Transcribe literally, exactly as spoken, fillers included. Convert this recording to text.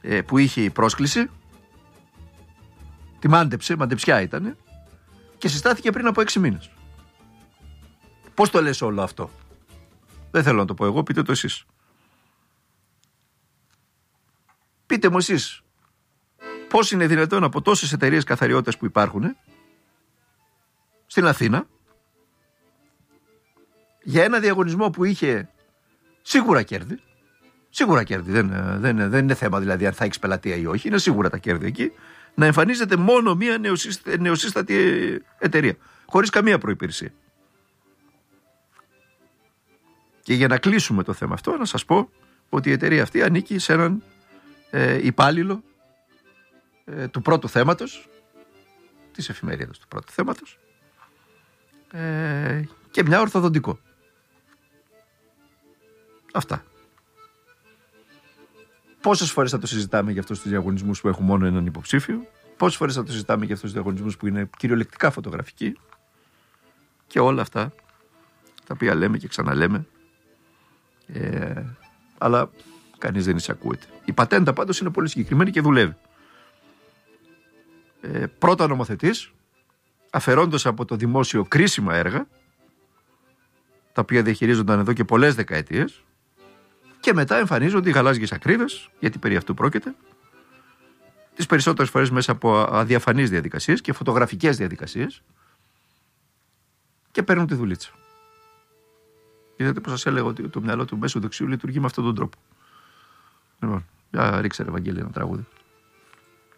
ε, που είχε η πρόσκληση. Τη μάντεψε, μαντεψιά ήτανε. Και συστάθηκε πριν από έξι μήνες. Πώς το λες όλο αυτό? Δεν θέλω να το πω εγώ, πείτε το εσείς. Πείτε μου εσείς, πώς είναι δυνατόν από τόσες εταιρείες καθαριότητας που υπάρχουν στην Αθήνα, για ένα διαγωνισμό που είχε σίγουρα κέρδη, σίγουρα κέρδη, δεν, δεν, δεν είναι θέμα δηλαδή αν θα έχεις πελατεία ή όχι, είναι σίγουρα τα κέρδη εκεί, να εμφανίζεται μόνο μία νεοσύστατη εταιρεία, χωρίς καμία προϋπηρεσία. Και για να κλείσουμε το θέμα αυτό, να σας πω ότι η εταιρεία αυτή ανήκει σε έναν ε, υπάλληλο ε, του πρώτου θέματος, της εφημερίδας του πρώτου θέματος, ε, και μια ορθοδοντικό. Αυτά. Πόσες φορές θα το συζητάμε για αυτούς τους διαγωνισμούς που έχουν μόνο έναν υποψήφιο, πόσες φορές θα το συζητάμε για αυτούς τους διαγωνισμούς που είναι κυριολεκτικά φωτογραφικοί, και όλα αυτά τα οποία λέμε και ξαναλέμε, ε, αλλά κανείς δεν εισακούεται. Η πατέντα πάντως είναι πολύ συγκεκριμένη και δουλεύει. Ε, πρώτα νομοθετής, αφαιρώντας από το δημόσιο κρίσιμα έργα, τα οποία διαχειρίζονταν εδώ και πολλές δεκαετίες, και μετά εμφανίζονται οι γαλάζιες ακρίδες, γιατί περί αυτού πρόκειται, τις περισσότερες φορές μέσα από αδιαφανείς διαδικασίες και φωτογραφικές διαδικασίες, και παίρνουν τη δουλίτσα. Είδατε πως σας έλεγα ότι το μυαλό του μέσου δεξιού λειτουργεί με αυτόν τον τρόπο. Λοιπόν, για ρίξε ρε Ευαγγέλη ένα τραγούδι.